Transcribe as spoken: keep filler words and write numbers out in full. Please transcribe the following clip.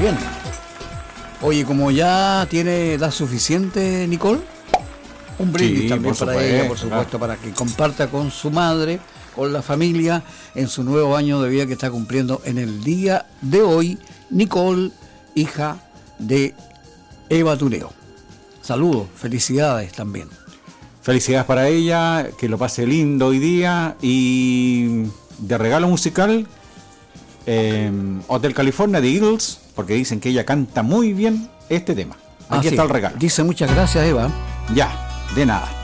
Bien. Oye, como ya tiene edad suficiente, Nicole, un brindis Sí, también por para supuesto, ella, por supuesto, para que comparta con su madre, con la familia, en su nuevo año de vida que está cumpliendo en el día de hoy, Nicole, hija de Eva Tuneo. Saludos, felicidades también. Felicidades para ella, que lo pase lindo hoy día. Y de regalo musical, eh, Hotel California de Eagles, porque dicen que ella canta muy bien este tema. Aquí Ah, está sí. el regalo. Dice muchas gracias, Eva. Ya, de nada.